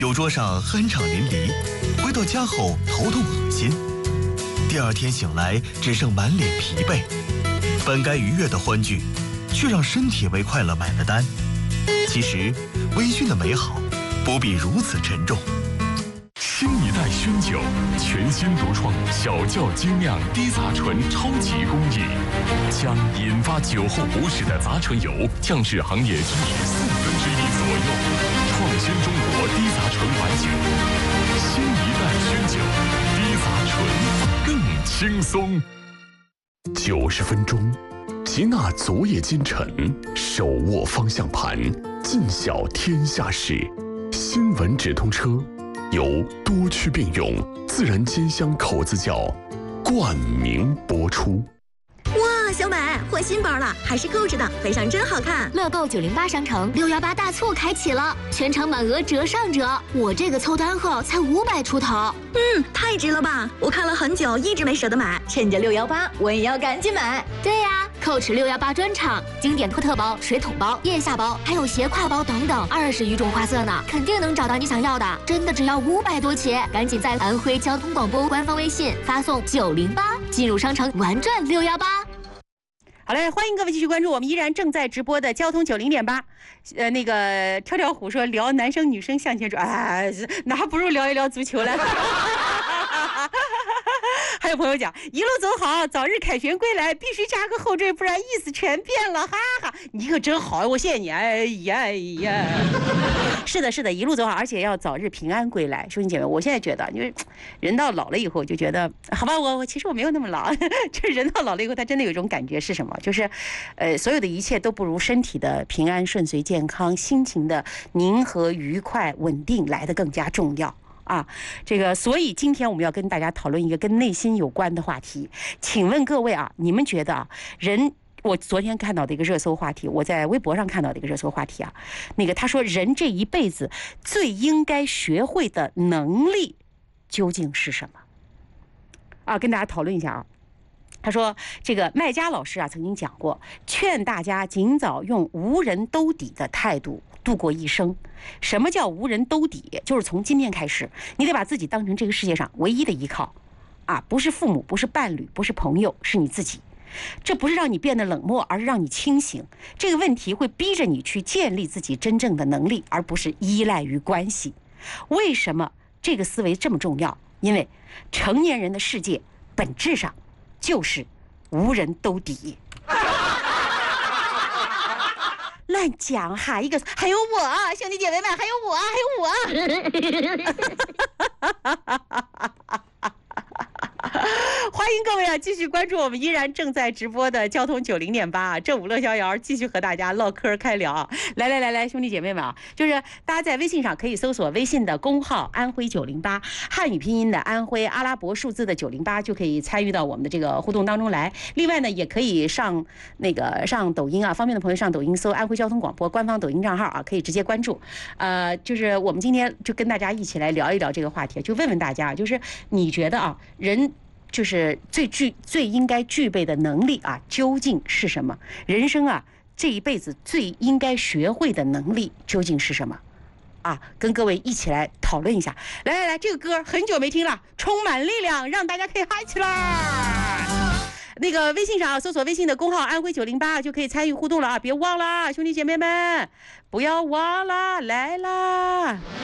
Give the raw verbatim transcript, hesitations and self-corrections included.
酒桌上酣畅淋漓，回到家后头痛恶心，第二天醒来只剩满脸疲惫。本该愉悦的欢聚，却让身体为快乐买了单。其实，微醺的美好不必如此沉重。 新一代熏酒，全新独创小窖精酿低杂醇超级工艺，将引发酒后不适的杂醇油降至行业均值四分之一左右，创新中国低杂醇白酒。新一代熏酒，低杂醇更轻松。九十分钟，吉纳昨夜今晨，手握方向盘，尽晓天下事。新闻直通车。由多区并用自然煎香口子窖冠名播出。 哇，小美换新包了，还是购置的，背上真好看。 乐购九零八商城六幺八大促开启了，全场满额折上折，我这个凑单后才五百出头。 嗯，太值了吧！我看了很久，一直没舍得买，趁着六幺八，我也要赶紧买。 对呀、啊，蔻驰六幺八专场，经典托特包、水桶包、腋下包，还有斜挎包等等，二十余种花色呢，肯定能找到你想要的。真的只要五百多起，赶紧在安徽交通广播官方微信发送九零八进入商城玩转六幺八。 好嘞，欢迎各位继续关注我们依然正在直播的交通九零点八。呃，那个跳跳虎说聊男生女生向前转，哎，那还不如聊一聊足球了。还有朋友讲一路走好，早日凯旋归来，必须加个后缀，不然意思全变了，哈哈！你可真好，我谢谢你，哎呀哎呀！是的，是的，一路走好，而且要早日平安归来。兄弟姐妹，我现在觉得，因为人到老了以后，就觉得好吧，我我其实我没有那么老，就是人到老了以后，他真的有一种感觉是什么？就是，呃，所有的一切都不如身体的平安顺遂健康，心情的宁和愉快稳定来得更加重要。啊，这个，所以今天我们要跟大家讨论一个跟内心有关的话题。请问各位啊，你们觉得啊，人，我昨天看到的一个热搜话题，我在微博上看到的一个热搜话题啊，那个他说人这一辈子最应该学会的能力究竟是什么？啊，跟大家讨论一下啊。他说这个麦家老师啊曾经讲过，劝大家尽早用无人兜底的态度度过一生。什么叫无人兜底？就是从今天开始，你得把自己当成这个世界上唯一的依靠啊，不是父母，不是伴侣，不是朋友，是你自己。这不是让你变得冷漠，而是让你清醒。这个问题会逼着你去建立自己真正的能力，而不是依赖于关系。为什么这个思维这么重要？因为成年人的世界本质上就是无人兜底。乱讲哈，一个还有我，兄弟姐妹们，还有我，还有我。欢迎各位啊，继续关注我们依然正在直播的交通九零点八，正午乐逍遥，继续和大家唠嗑开聊。来来来来，兄弟姐妹们啊，就是大家在微信上可以搜索微信的公号安徽九零八，汉语拼音的安徽，阿拉伯数字的九零八，就可以参与到我们的这个互动当中来。另外呢，也可以上那个上抖音啊，方便的朋友上抖音搜安徽交通广播官方抖音账号啊，可以直接关注。呃，就是我们今天就跟大家一起来聊一聊这个话题，就问问大家，就是你觉得啊，人就是最具最应该具备的能力啊，究竟是什么？人生啊，这一辈子最应该学会的能力究竟是什么？啊，跟各位一起来讨论一下。来来来，这个歌很久没听了，充满力量，让大家可以嗨起来。那个微信上啊，搜索微信的公号安徽九零八就可以参与互动了啊，别忘了，兄弟姐妹们，不要忘了，来啦！